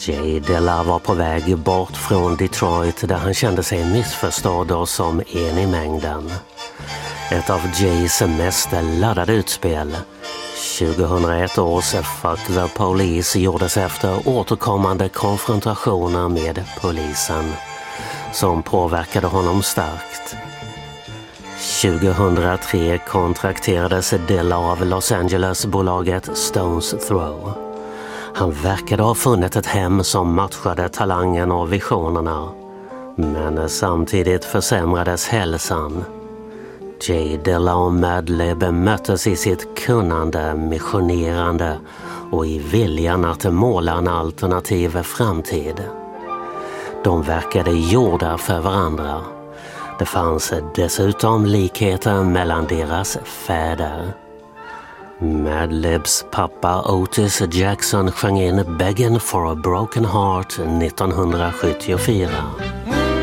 Jay Dilla var på väg bort från Detroit där han kände sig missförstådd och som en i mängden. Ett av Jays mest laddade utspel, 2001 års Fuck the Police, gjordes efter återkommande konfrontationer med polisen som påverkade honom starkt. 2003 kontrakterades Dilla av Los Angeles-bolaget Stones Throw. Han verkade ha funnit ett hem som matchade talangen och visionerna, men samtidigt försämrades hälsan. Jay Dilla och Madlib möttes i sitt kunnande, missionerande och i viljan att måla en alternativ framtid. De verkade gjorda för varandra. Det fanns dessutom likheter mellan deras fäder. Madlibs pappa Otis Jackson sjöng in Begging for a Broken Heart 1974.